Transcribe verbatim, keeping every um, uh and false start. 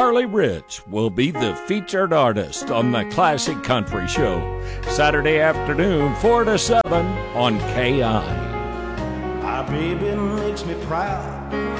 Charlie Rich will be the featured artist on the Classic Country Show, Saturday afternoon, four to seven on K I. My baby makes me proud.